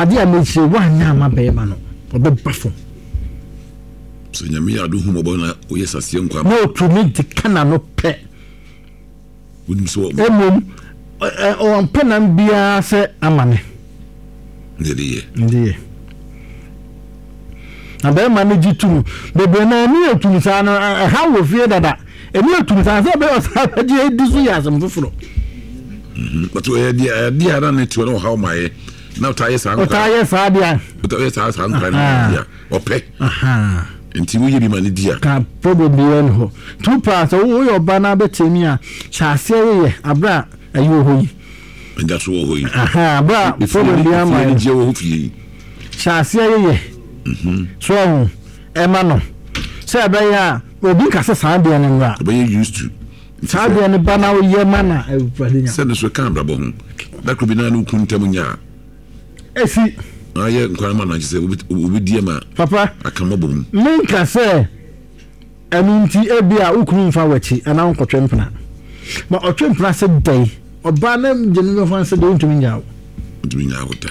ade a mechi wanya ama bema no obebafo so nyame ya do hu mo bona o yesasie nkwa no to me de kana no pe wonim so emom o ampenam bia se amane ndiye na bema no jitum bebe na ni etum sa no ha wo fie dada emi etum sa se be o sa je edisu ya asem foforo but we di ara ne to no how my now tie sa nkwa tie sa dia tie sa nkwa dia ope nti wo yebi mani dia ka probably one ho two parts wo yo ba na betemi a chase ye abra ayo ho yi nda so ho yi abra probably am ma je wo fi chase ye so ema no se abaya obi ka se sa dia ne nwa abaya used to sa dia ne ba na wo ye mana everybody nya se no so kan bra bo ho da ko bi na no kuntam nya esi aye nkwan ma na je se obi die ma papa akama bom minka se anunti ebia ukuru mfa wachi ana nkotwempna ma otwempna se dai oba na jenno fan se do ntumi nyawo ta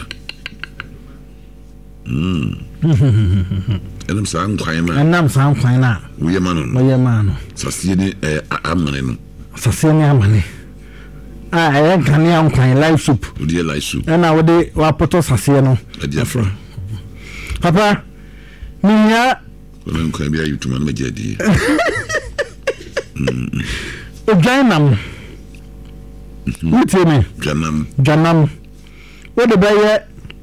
enam sa nkwan na wo ye ma no sasie ni amane no sasie ni amane kan ya nkwan live soup odi live soup na wo de wa poto sasie no afro papa minya wala nkwan bia yutuma na majadi ojanam muteme janam wo de baye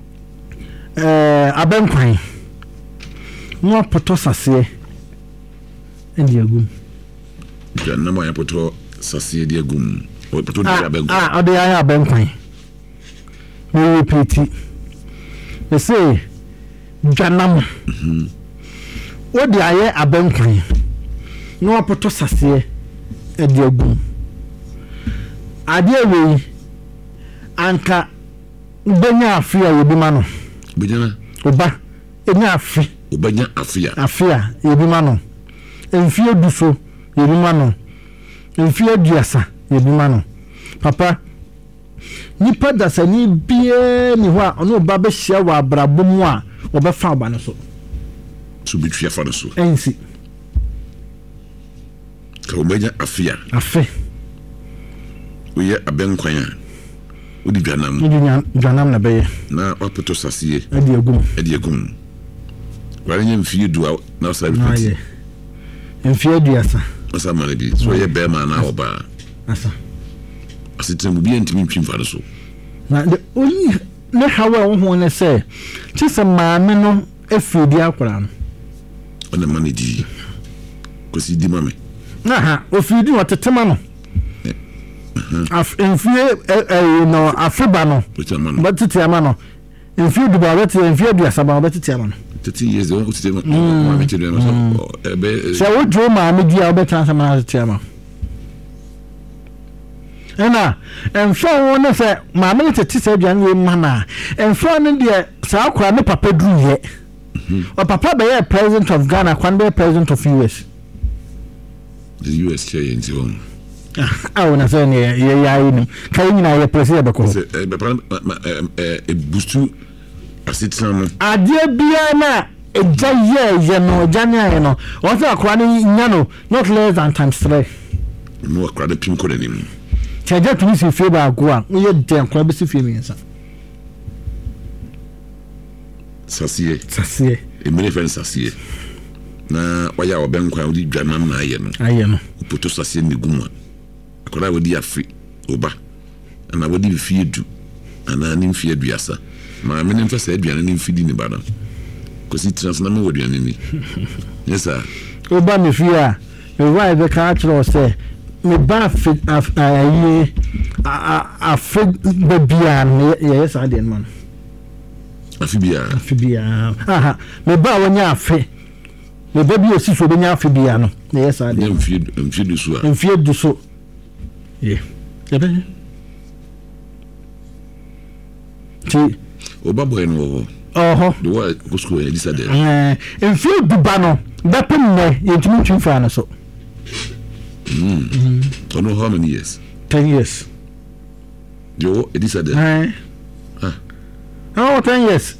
abenkwan no poto sasie ndi agum janam ya poto sasie di agum o poto di abenkwan ode ya abenkwan no repeat they say janam wo de aye abenkwan no poto sasie ndi agum ade we anka ubenya afia yebima no bujana oba enya afi ubenya afia yebima no enfie duso yebima no enfie duasa yebima no papa nipa dasani bie ni ho a ono oba be hia wa abrabom a obefa oba no so bitwa fa no so ensi ka ubenya afia oye abenkwan odi dwanam na beye na wapoto sasie edi agum wale nye mfie dua na sa repeat mfie dua sa asa mane bi so ye be ma na oba asa asitem bi entimi twimfa so na de oni ne hawa wo ho ne se tise maame no afidi akora no ona mane di ko si di mame aha ofidi watetema no enfie no afriba no batiti ama no enfie duba beti enfie duasa ba batiti ama no 30 years ago kuti ma me tiri no so be se wo dro ma me dia obeta sama na titi ama ena enfo wo ne se ma me titi se aduan we ma na enfo ne de sa akora ne papa dru ye o papa be ye president of Ghana kwan be president of US the US chair in zone na so ne ya yi kai nyina ye president be ko bustu asitan ade bia na eja ye no janya no o se akwa ni nya no not less than times 3 no akwa de pim ko de nim cheje tumi si fie ba go a ye den akwa be si fie mi nsa sasie emire fen sasie na waya obenkwa odi dwanam na aye no poto sasie ne guma akora wodi afi oba ana wodi fie du ana ni fie duasa ma me ne mfasa aduane ni fidi ni bana ko si transna me wodi ani ni yesa oba me fie a me why be ka tro say me ba fi aye a fi bebia yes ade man afibia aha me ba wonya afi me baby osi so benya afibia no yes ade mfie du so yeah ebe ti obabo eno the word go school e disade mfie duba no bepem ne yentimi twinfa na so no how many years 10 years yo e disade 10 years